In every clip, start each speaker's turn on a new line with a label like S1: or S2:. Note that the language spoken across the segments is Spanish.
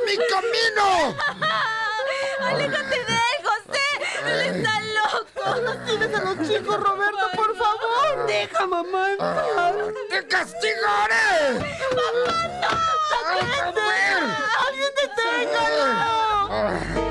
S1: mi camino!
S2: ¡Aléjate de él, José! ¡Él está loco!
S3: ¡No tienes a los chicos, Roberto, por favor! ¡Deja a mamá en paz!
S1: ¡Te castigaré!
S2: ¡Mamá, no!
S3: ¡Alguien deténgalo!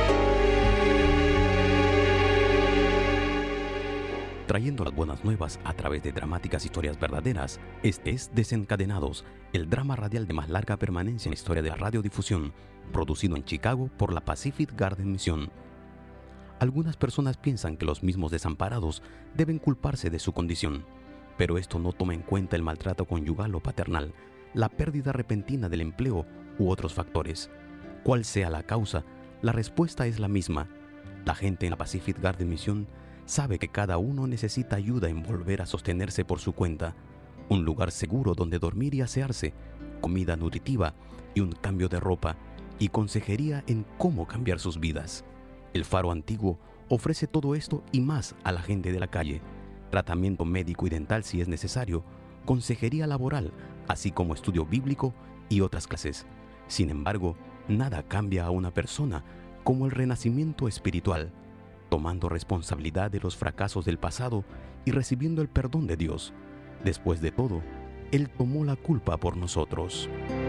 S4: Trayendo las buenas nuevas a través de dramáticas historias verdaderas, este es Desencadenados, el drama radial de más larga permanencia en la historia de la radiodifusión, producido en Chicago por la Pacific Garden Mission. Algunas personas piensan que los mismos desamparados deben culparse de su condición, pero esto no toma en cuenta el maltrato conyugal o paternal, la pérdida repentina del empleo u otros factores. Cual sea la causa, la respuesta es la misma. La gente en la Pacific Garden Mission sabe que cada uno necesita ayuda en volver a sostenerse por su cuenta, un lugar seguro donde dormir y asearse, comida nutritiva y un cambio de ropa, y consejería en cómo cambiar sus vidas. El Faro Antiguo ofrece todo esto y más a la gente de la calle: tratamiento médico y dental si es necesario, consejería laboral, así como estudio bíblico y otras clases. Sin embargo, nada cambia a una persona como el renacimiento espiritual, tomando responsabilidad de los fracasos del pasado y recibiendo el perdón de Dios. Después de todo, Él tomó la culpa por nosotros.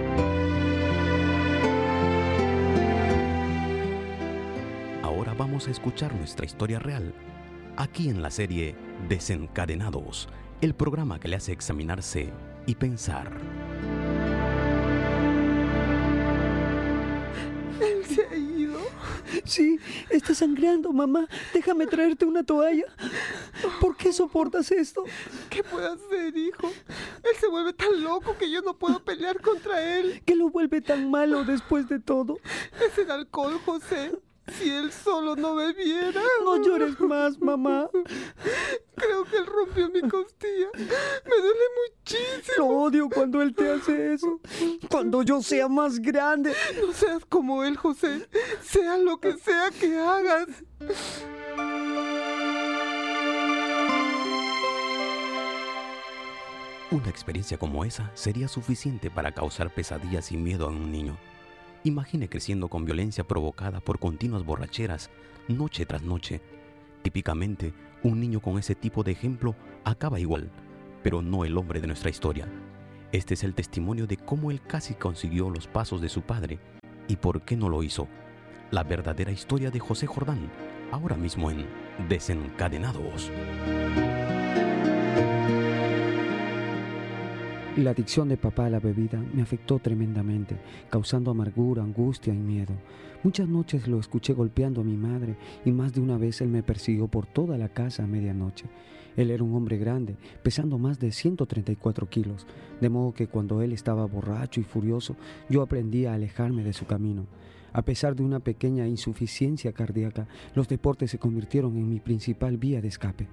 S4: Ahora vamos a escuchar nuestra historia real, aquí en la serie Desencadenados, el programa que le hace examinarse y pensar.
S3: Él se ha ido. Sí, está sangrando, mamá. Déjame traerte una toalla. ¿Por qué soportas esto? ¿Qué puedo hacer, hijo? Él se vuelve tan loco que yo no puedo pelear contra él. ¿Qué lo vuelve tan malo después de todo? Es el alcohol, José. Si él solo no bebiera. No llores más, mamá. Creo que él rompió mi costilla. Me duele muchísimo. Lo odio cuando él te hace eso. Cuando yo sea más grande. No seas como él, José. Sea lo que sea que hagas.
S4: Una experiencia como esa sería suficiente para causar pesadillas y miedo a un niño. Imagine creciendo con violencia provocada por continuas borracheras, noche tras noche. Típicamente, un niño con ese tipo de ejemplo acaba igual, pero no el hombre de nuestra historia. Este es el testimonio de cómo él casi consiguió los pasos de su padre y por qué no lo hizo. La verdadera historia de José Jordán, ahora mismo en Desencadenados.
S5: La adicción de papá a la bebida me afectó tremendamente, causando amargura, angustia y miedo. Muchas noches lo escuché golpeando a mi madre y más de una vez él me persiguió por toda la casa a medianoche. Él era un hombre grande, pesando más de 134 kilos, de modo que cuando él estaba borracho y furioso, yo aprendí a alejarme de su camino. A pesar de una pequeña insuficiencia cardíaca, los deportes se convirtieron en mi principal vía de escape.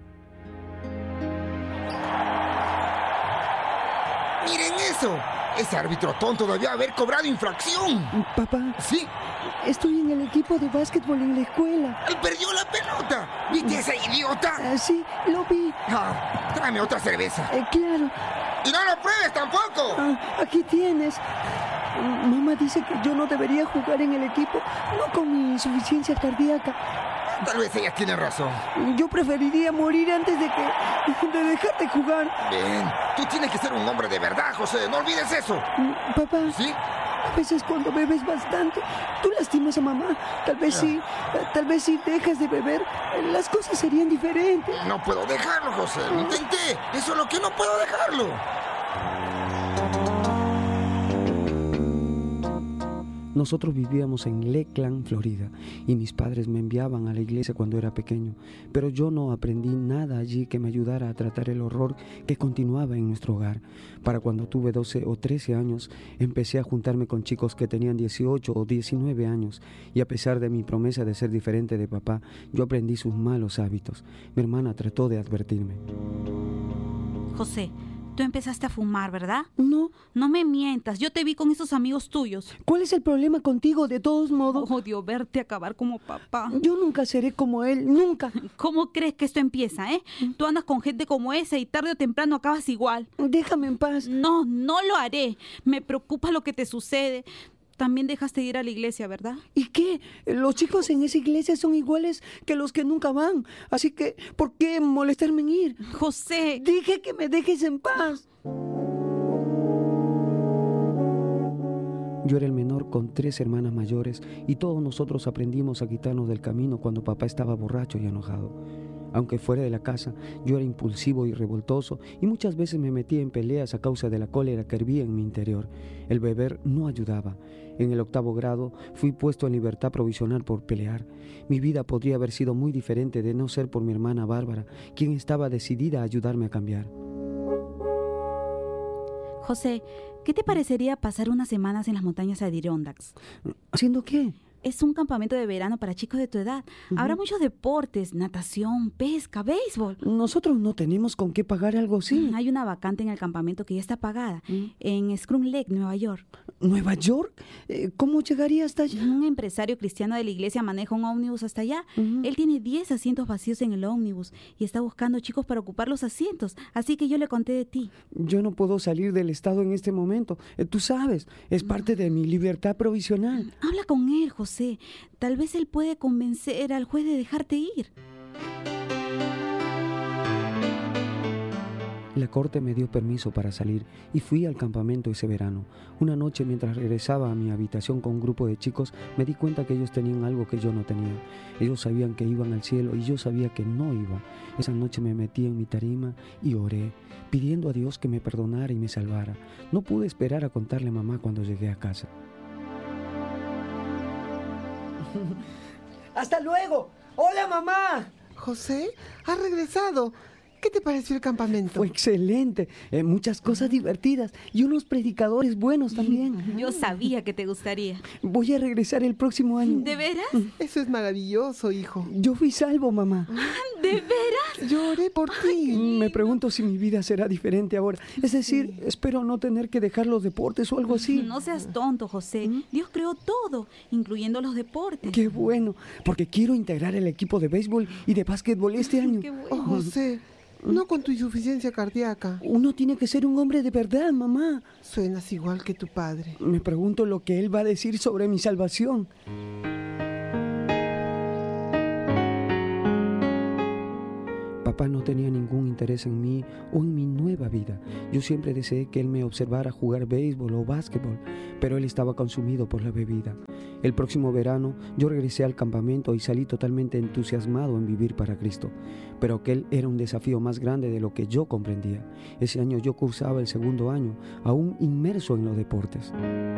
S1: ¡Miren eso! Ese árbitro tonto debió haber cobrado infracción.
S5: Papá.
S1: ¿Sí?
S5: Estoy en el equipo de básquetbol en la escuela.
S1: ¡Él perdió la pelota! ¿Viste a ese idiota?
S5: Sí, lo vi.
S1: Tráeme otra cerveza.
S5: Claro.
S1: ¡Y no lo pruebes tampoco!
S5: Aquí tienes. Mamá dice que yo no debería jugar en el equipo, no con mi insuficiencia cardíaca.
S1: Tal vez ella tiene razón.
S5: Yo preferiría morir antes de dejar de jugar.
S1: Bien, tú tienes que ser un hombre de verdad, José. No olvides eso.
S5: Papá.
S1: ¿Sí?
S5: A veces cuando bebes bastante, tú lastimas a mamá. Tal vez si dejas de beber, las cosas serían diferentes.
S1: No puedo dejarlo, José. Lo intenté. Eso es lo que no puedo dejarlo.
S5: Nosotros vivíamos en Lakeland, Florida, y mis padres me enviaban a la iglesia cuando era pequeño, pero yo no aprendí nada allí que me ayudara a tratar el horror que continuaba en nuestro hogar. Para cuando tuve 12 o 13 años, empecé a juntarme con chicos que tenían 18 o 19 años, y a pesar de mi promesa de ser diferente de papá, yo aprendí sus malos hábitos. Mi hermana trató de advertirme.
S2: José, tú empezaste a fumar, ¿verdad?
S5: No.
S2: No me mientas, yo te vi con esos amigos tuyos.
S5: ¿Cuál es el problema contigo, de todos modos?
S2: Odio verte acabar como papá.
S5: Yo nunca seré como él, nunca.
S2: ¿Cómo crees que esto empieza, Tú andas con gente como esa y tarde o temprano acabas igual.
S5: Déjame en paz.
S2: No, no lo haré. Me preocupa lo que te sucede. también dejaste de ir a la iglesia, ¿verdad?
S3: ¿Y qué? Los chicos en esa iglesia son iguales que los que nunca van. Así que, ¿por qué molestarme en ir?
S2: José.
S3: Dije que me dejes en paz. Yo era el menor con 3 hermanas mayores y todos nosotros aprendimos a quitarnos del camino cuando papá estaba borracho y enojado. Aunque fuera de la casa, yo era impulsivo y revoltoso y muchas veces me metía en peleas a causa de la cólera que hervía en mi interior. El beber no ayudaba. En el 8º grado fui puesto en libertad provisional por pelear. Mi vida podría haber sido muy diferente de no ser por mi hermana Bárbara, quien estaba decidida a ayudarme a cambiar.
S2: José, ¿qué te parecería pasar unas semanas en las montañas Adirondacks?
S3: ¿Haciendo qué?
S2: Es un campamento de verano para chicos de tu edad. Habrá muchos deportes, natación, pesca, béisbol.
S3: Nosotros no tenemos con qué pagar algo así.
S2: Hay una vacante en el campamento que ya está pagada, en Scrum Lake, Nueva York.
S3: ¿Nueva York? ¿Cómo llegaría hasta allá?
S2: Un empresario cristiano de la iglesia maneja un ómnibus hasta allá. Él tiene 10 asientos vacíos en el ómnibus y está buscando chicos para ocupar los asientos. Así que yo le conté de ti.
S3: Yo no puedo salir del estado en este momento. Tú sabes, es parte de mi libertad provisional.
S2: Habla con él, José. Tal vez él puede convencer al juez de dejarte ir.
S5: La corte me dio permiso para salir y fui al campamento ese verano. Una noche, mientras regresaba a mi habitación con un grupo de chicos, me di cuenta que ellos tenían algo que yo no tenía. Ellos sabían que iban al cielo y yo sabía que no iba. Esa noche me metí en mi tarima y oré, pidiendo a Dios que me perdonara y me salvara. No pude esperar a contarle a mamá cuando llegué a casa.
S3: ¡Hasta luego! ¡Hola, mamá!
S6: José, has regresado. ¿Qué te pareció el campamento?
S3: Fue excelente. Muchas cosas divertidas y unos predicadores buenos también.
S2: Yo sabía que te gustaría.
S3: Voy a regresar el próximo año.
S2: ¿De veras?
S6: Eso es maravilloso, hijo.
S3: Yo fui salvo, mamá.
S2: ¿De veras?
S6: Lloré por ti.
S3: Me pregunto si mi vida será diferente ahora. Es decir, espero no tener que dejar los deportes o algo así.
S2: No seas tonto, José. Dios creó todo, incluyendo los deportes.
S3: Qué bueno, porque quiero integrar el equipo de béisbol y de básquetbol este año.
S2: Qué bueno.
S6: Oh, José, no con tu insuficiencia cardíaca.
S3: Uno tiene que ser un hombre de verdad, mamá.
S6: Suenas igual que tu padre.
S3: Me pregunto lo que él va a decir sobre mi salvación.
S5: Papá no tenía ningún interés en mí o en mi nueva vida. Yo siempre deseé que él me observara jugar béisbol o básquetbol, pero él estaba consumido por la bebida. El próximo verano yo regresé al campamento y salí totalmente entusiasmado en vivir para Cristo, pero aquel era un desafío más grande de lo que yo comprendía. Ese año yo cursaba el 2º año, aún inmerso en los deportes.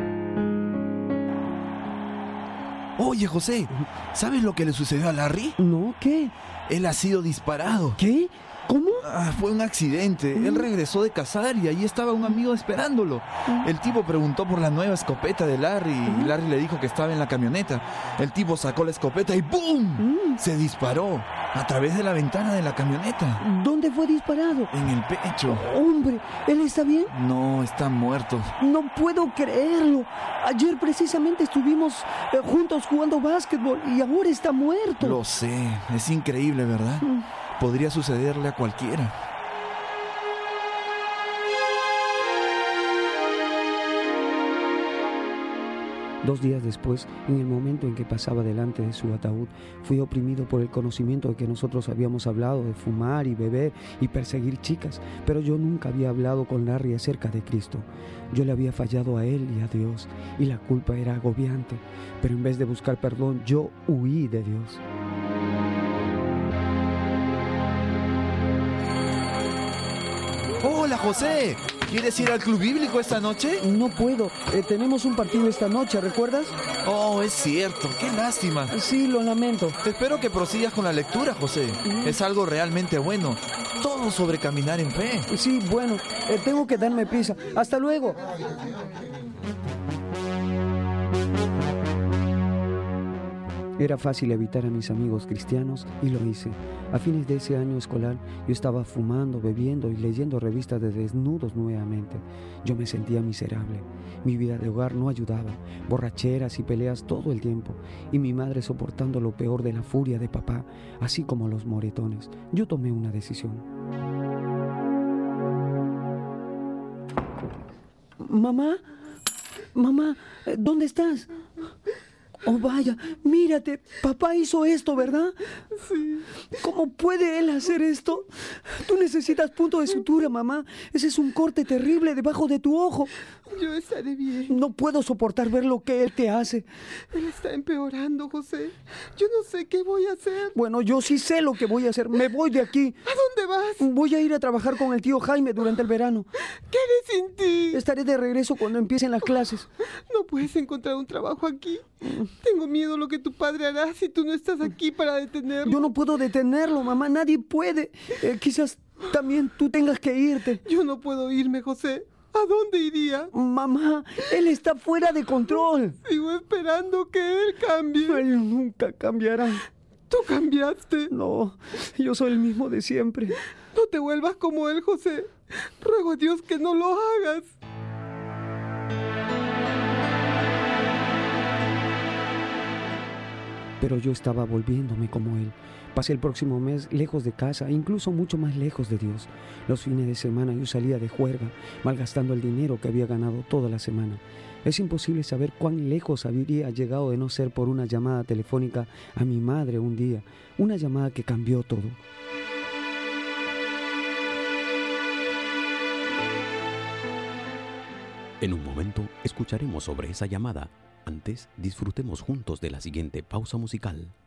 S7: Oye, José, ¿sabes lo que le sucedió a Larry?
S3: ¿No? ¿Qué?
S7: Él ha sido disparado.
S3: ¿Qué? ¿Cómo?
S7: Fue un accidente. Él regresó de cazar y ahí estaba un amigo esperándolo. El tipo preguntó por la nueva escopeta de Larry y Larry le dijo que estaba en la camioneta. El tipo sacó la escopeta y ¡pum! Se disparó a través de la ventana de la camioneta.
S3: ¿Dónde fue disparado?
S7: En el pecho.
S3: Hombre, ¿él está bien?
S7: No, está muerto.
S3: No puedo creerlo. Ayer precisamente estuvimos juntos jugando básquetbol y ahora está muerto.
S7: Lo sé, es increíble, ¿verdad? Podría sucederle a cualquiera.
S5: Dos días después, en el momento en que pasaba delante de su ataúd, fui oprimido por el conocimiento de que nosotros habíamos hablado de fumar y beber y perseguir chicas, pero yo nunca había hablado con Larry acerca de Cristo. Yo le había fallado a él y a Dios, y la culpa era agobiante, pero en vez de buscar perdón, yo huí de Dios.
S7: Hola, José. ¿Quieres ir al club bíblico esta noche?
S3: No puedo. Tenemos un partido esta noche, ¿recuerdas?
S7: Oh, es cierto. Qué lástima.
S3: Sí, lo lamento.
S7: Espero que prosigas con la lectura, José. Es algo realmente bueno. Todo sobre caminar en fe.
S3: Sí, bueno, tengo que darme prisa. Hasta luego.
S5: Era fácil evitar a mis amigos cristianos y lo hice. A fines de ese año escolar yo estaba fumando, bebiendo y leyendo revistas de desnudos nuevamente. Yo me sentía miserable. Mi vida de hogar no ayudaba, borracheras y peleas todo el tiempo, y mi madre soportando lo peor de la furia de papá, así como los moretones. Yo tomé una decisión.
S3: Mamá, Mamá, ¿dónde estás? Oh, vaya, mírate, papá hizo esto, ¿verdad?
S6: Sí.
S3: ¿Cómo puede él hacer esto? Tú necesitas punto de sutura, mamá. Ese es un corte terrible debajo de tu ojo.
S6: Yo estaré bien.
S3: No puedo soportar ver lo que él te hace.
S6: Él está empeorando, José. Yo no sé qué voy a hacer.
S3: Bueno, yo sí sé lo que voy a hacer. Me voy de aquí.
S6: ¿A dónde vas?
S3: Voy a ir a trabajar con el tío Jaime durante el verano.
S6: ¿Qué haré sin ti?
S3: Estaré de regreso cuando empiecen las clases.
S6: No puedes encontrar un trabajo aquí. Tengo miedo lo que tu padre hará si tú no estás aquí para detenerlo.
S3: Yo no puedo detenerlo, mamá. Nadie puede. Quizás también tú tengas que irte.
S6: Yo no puedo irme, José. ¿A dónde iría?
S3: Mamá, él está fuera de control.
S6: Sigo esperando que él cambie.
S3: Él nunca cambiará.
S6: ¿Tú cambiaste?
S3: No, yo soy el mismo de siempre.
S6: No te vuelvas como él, José. Ruego a Dios que no lo hagas.
S5: Pero yo estaba volviéndome como él. Pasé el próximo mes lejos de casa, incluso mucho más lejos de Dios. Los fines de semana yo salía de juerga, malgastando el dinero que había ganado toda la semana. Es imposible saber cuán lejos habría llegado de no ser por una llamada telefónica a mi madre un día, una llamada que cambió todo.
S4: En un momento escucharemos sobre esa llamada. Antes, disfrutemos juntos de la siguiente pausa musical.